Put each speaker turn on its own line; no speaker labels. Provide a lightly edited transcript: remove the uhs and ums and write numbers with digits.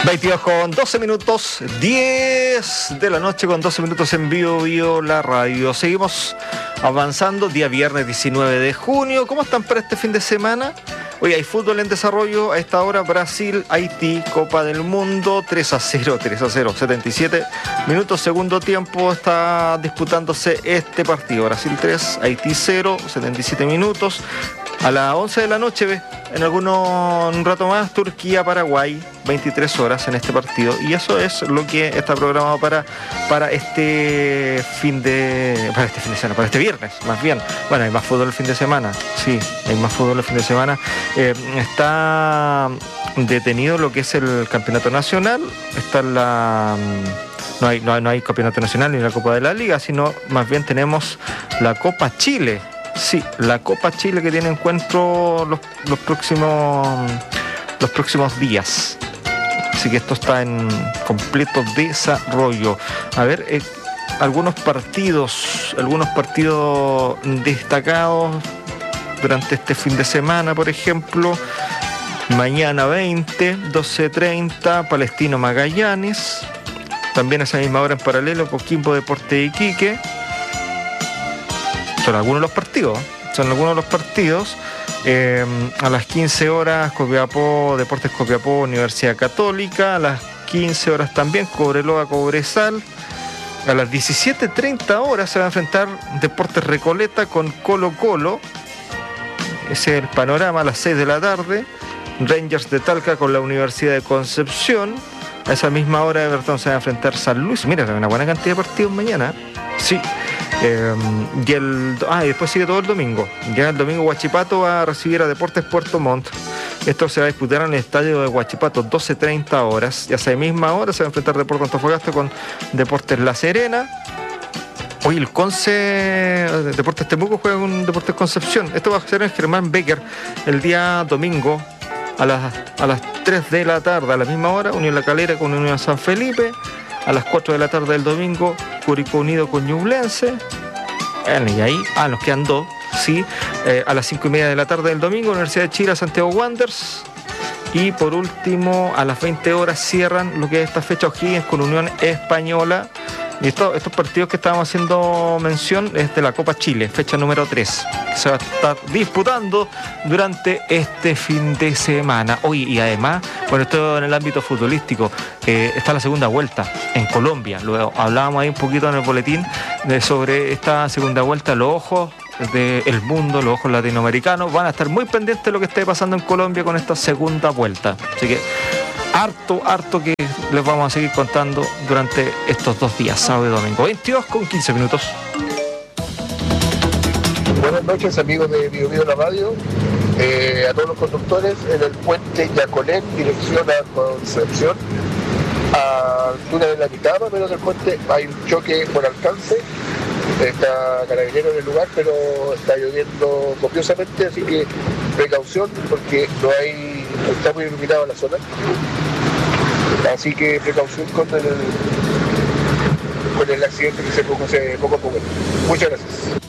22 con 12 minutos, 10 de la noche con 12 minutos en vivo la radio. Seguimos avanzando, día viernes 19 de junio. ¿Cómo están para este fin de semana? Hoy hay fútbol en desarrollo. A esta hora Brasil, Haití, Copa del Mundo, 3-0, 77 minutos, segundo tiempo. Está disputándose este partido. Brasil 3, Haití 0, 77 minutos. A las 11 de la noche, un rato más, Turquía-Paraguay, 23 horas en este partido. Y eso es lo que está programado para este viernes, más bien. Bueno, hay más fútbol el fin de semana. Sí, hay más fútbol el fin de semana. Está detenido lo que es el campeonato nacional. Está no hay campeonato nacional ni la Copa de la Liga, sino más bien tenemos la Copa Chile. Sí, la Copa Chile que tiene encuentro los próximos días. Así que esto está en completo desarrollo. A ver, algunos partidos destacados durante este fin de semana, por ejemplo. Mañana 20, 12:30, Palestino Magallanes. También a esa misma hora en paralelo, Coquimbo Deportes de Iquique. Son algunos de los partidos. A las 15 horas, Deportes Copiapó, Universidad Católica. A las 15 horas también, Cobreloa, Cobresal. A las 17:30 horas se va a enfrentar Deportes Recoleta con Colo-Colo. Ese es el panorama. A las 6 de la tarde, Rangers de Talca con la Universidad de Concepción. A esa misma hora, Everton se va a enfrentar San Luis. Mira, hay una buena cantidad de partidos mañana. Sí. Y después sigue todo el domingo. Ya el domingo Huachipato va a recibir a Deportes Puerto Montt. Esto se va a disputar en el estadio de Huachipato, 12:30 horas. Y a esa misma hora se va a enfrentar Deportes Antofagasta con Deportes La Serena. Hoy el Deportes Temuco juega con Deportes Concepción. Esto va a ser en Germán Becker el día domingo a las 3 de la tarde. A la misma hora, Unión La Calera con Unión San Felipe. A las 4 de la tarde del domingo, Curicó Unido con Ñublense. Y ahí, nos quedan dos, sí. A las 5:30 de la tarde del domingo, Universidad de Chile, Santiago Wanderers. Y por último, a las 20 horas cierran lo que es esta fecha O'Higgins con Unión Española. Y estos partidos que estábamos haciendo mención es de la Copa Chile, fecha número 3, que se va a estar disputando durante este fin de semana. Hoy y además, esto en el ámbito futbolístico, está la segunda vuelta en Colombia. Luego hablábamos ahí un poquito en el boletín sobre esta segunda vuelta. Los ojos del mundo, los ojos latinoamericanos van a estar muy pendientes de lo que esté pasando en Colombia con esta segunda vuelta. Así que harto que les vamos a seguir contando durante estos 2 días, sábado y domingo. 22 con 15 minutos.
Buenas noches, amigos de Bio la Radio. A todos los conductores en el puente Yacolén, dirección a Concepción. A altura de la mitad más o menos del puente hay un choque por alcance. Está Carabinero en el lugar, pero está lloviendo copiosamente, así que precaución porque está muy iluminada la zona. Así que precaución con el accidente que se produjo hace poco. Muchas gracias.